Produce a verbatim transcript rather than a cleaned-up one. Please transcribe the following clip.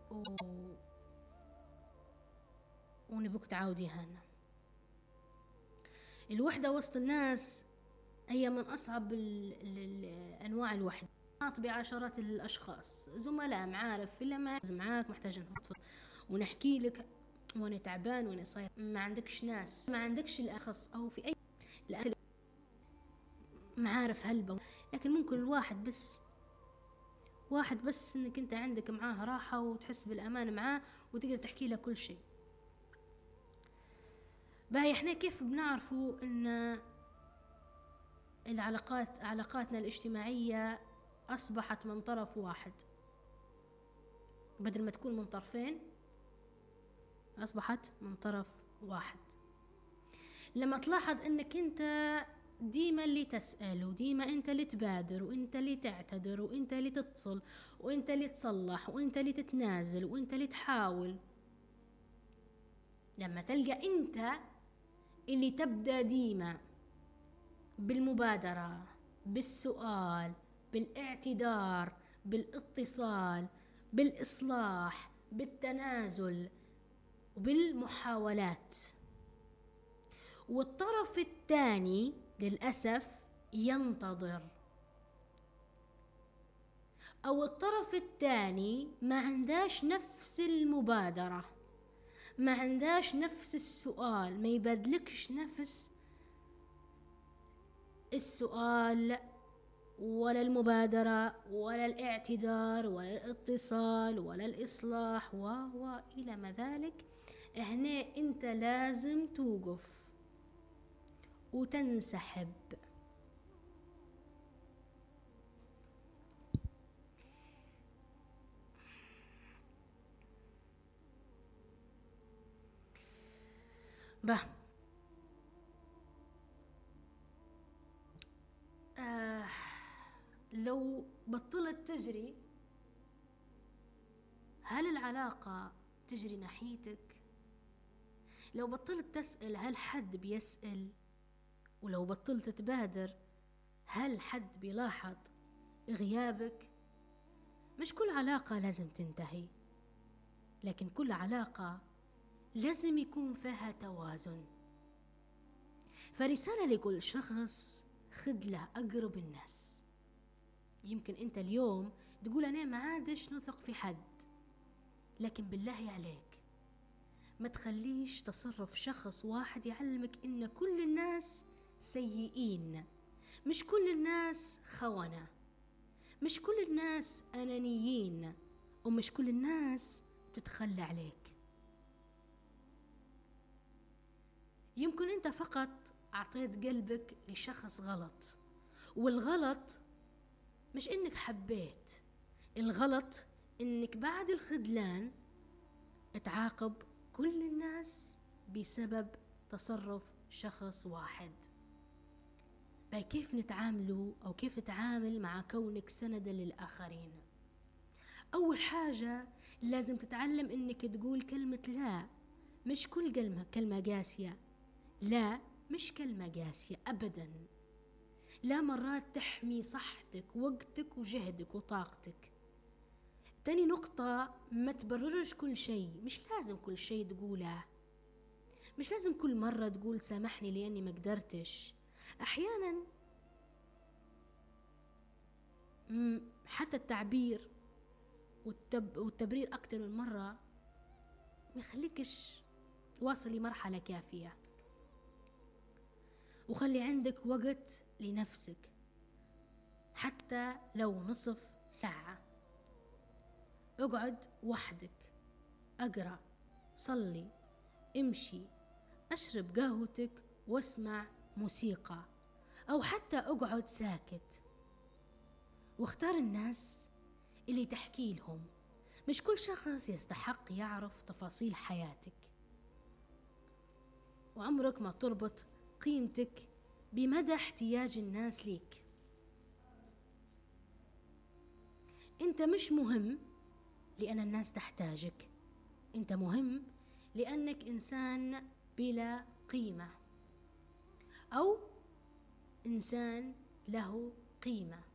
و... ونبوك تعاودي هنا. الوحدة وسط الناس هي من أصعب ال... ال... ال... أنواع الوحدة. بعشرات الأشخاص، زملاء، معارف، اللي ما معاك محتاج نفضفض ونحكي لك وانا تعبان وانا صاير. ما عندكش ناس، ما عندكش الأخص أو في أي معارف هلبة، لكن ممكن الواحد بس واحد بس انك انت عندك معاه راحة وتحس بالأمان معاه وتقدر تحكي له كل شيء. باهي احنا كيف بنعرفوا ان العلاقات علاقاتنا الاجتماعية أصبحت من طرف واحد بدل ما تكون من طرفين؟ أصبحت من طرف واحد لما تلاحظ انك انت ديما اللي تسأل، وديما انت اللي تبادر، وانت اللي تعتذر، وانت اللي تتصل، وانت اللي تصلح، وانت اللي تتنازل، وانت اللي تحاول. لما تلقى انت اللي تبدأ ديما بالمبادرة، بالسؤال، بالاعتذار، بالاتصال، بالإصلاح، بالتنازل، وبالمحاولات، والطرف الثاني للأسف ينتظر، أو الطرف الثاني ما عنداش نفس المبادرة، ما عنداش نفس السؤال، ما يبادلكش نفس السؤال ولا المبادرة ولا الاعتذار ولا الاتصال ولا الإصلاح و إلى ما ذلك. هنا أنت لازم توقف وتنسحب. به آه لو بطلت تجري، هل العلاقة تجري ناحيتك؟ لو بطلت تسأل، هل حد بيسأل؟ ولو بطلت تبادر، هل حد بيلاحظ غيابك؟ مش كل علاقة لازم تنتهي، لكن كل علاقة لازم يكون فيها توازن. فرسالة لكل شخص: خذ له أقرب الناس. يمكن أنت اليوم تقول أنا ما عادش نثق في حد، لكن بالله عليك ما تخليش تصرف شخص واحد يعلمك إن كل الناس سيئين، مش كل الناس خونة، مش كل الناس أنانيين، ومش كل الناس بتتخلى عليك. يمكن أنت فقط أعطيت قلبك لشخص غلط، والغلط مش إنك حبيت، الغلط إنك بعد الخذلان تعاقب كل الناس بسبب تصرف شخص واحد. باي كيف نتعاملوا أو كيف تتعامل مع كونك سندا للآخرين؟ أول حاجة لازم تتعلم إنك تقول كلمة لا. مش كل كلمة كلمة قاسية، لا مش كلمة قاسية أبدا. لا مرات تحمي صحتك، وقتك، وجهدك، وطاقتك. تاني نقطة: ما تبررش كل شيء. مش لازم كل شيء تقوله، مش لازم كل مرة تقول سامحني لأني ما قدرتش. أحيانا حتى التعبير والتب والتبرير أكتر من مرة ما يخليكش واصل لمرحلة كافية. وخلي عندك وقت لنفسك، حتى لو نصف ساعة. اقعد وحدك، اقرأ، صلي، امشي، اشرب قهوتك واسمع موسيقى، او حتى اقعد ساكت. واختار الناس اللي تحكي لهم. مش كل شخص يستحق يعرف تفاصيل حياتك، وعمرك ما تربط قيمتك بمدى احتياج الناس ليك. انت مش مهم لأن الناس تحتاجك، انت مهم لأنك إنسان بلا قيمة، أو إنسان له قيمة.